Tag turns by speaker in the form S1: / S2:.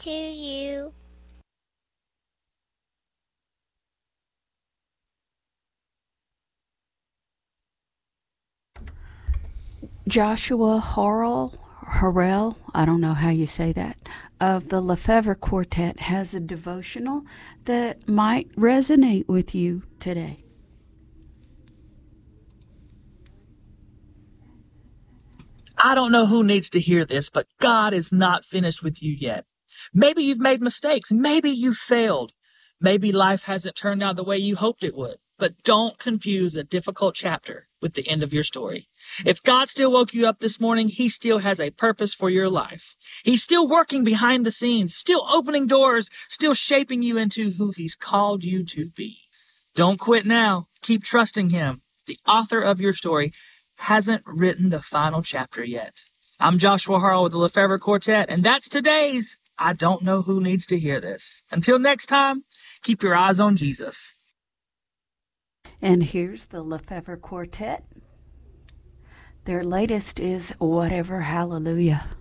S1: to you.
S2: Joshua Harrell, I don't know how you say that, of the Lefevre Quartet has a devotional that might resonate with you today.
S3: I don't know who needs to hear this, but God is not finished with you yet. Maybe you've made mistakes. Maybe you failed. Maybe life hasn't turned out the way you hoped it would. But don't confuse a difficult chapter with the end of your story. If God still woke you up this morning, He still has a purpose for your life. He's still working behind the scenes, still opening doors, still shaping you into who He's called you to be. Don't quit now. Keep trusting Him. The author of your story hasn't written the final chapter yet. I'm Joshua Harrell with the Lefevre Quartet, and that's today's I Don't Know Who Needs to Hear This. Until next time, keep your eyes on Jesus.
S2: And here's the Lefevre Quartet. Their latest is Whatever Hallelujah.